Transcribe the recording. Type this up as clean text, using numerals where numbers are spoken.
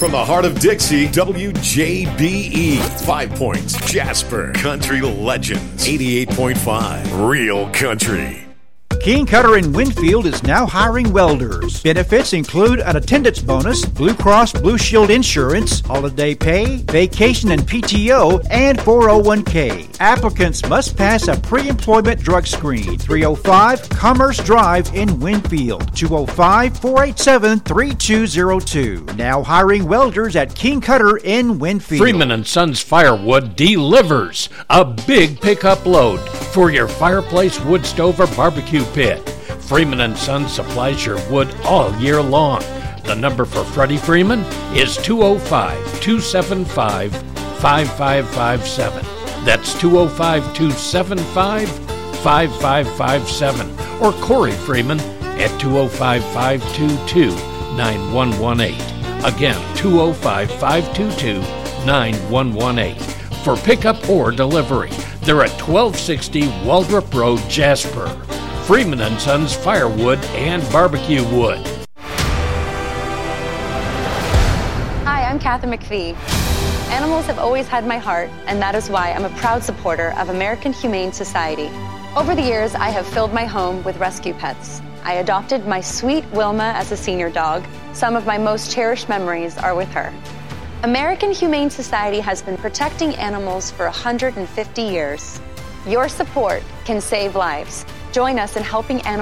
From the heart of Dixie, WJBE. 5 Points, Jasper. Country Legends. 88.5. Real Country. King Cutter in Winfield is now hiring welders. Benefits include an attendance bonus, Blue Cross Blue Shield insurance, holiday pay, vacation and PTO, and 401k. Applicants must pass a pre-employment drug screen. 305 Commerce Drive in Winfield. 205-487-3202. Now hiring welders at King Cutter in Winfield. Freeman & Sons Firewood delivers a big pickup load for your fireplace, wood stove, or barbecue pit. Freeman & Sons supplies your wood all year long. The number for Freddie Freeman is 205-275-5557. That's 205-275-5557. Or Corey Freeman at 205-522-9118. Again, 205-522-9118. For pickup or delivery, they're at 1260 Waldrop Road, Jasper. Freeman & Sons Firewood and Barbecue Wood. Hi, I'm Kathy McPhee. Animals have always had my heart, and that is why I'm a proud supporter of American Humane Society. Over the years, I have filled my home with rescue pets. I adopted my sweet Wilma as a senior dog. Some of my most cherished memories are with her. American Humane Society has been protecting animals for 150 years. Your support can save lives. Join us in helping animals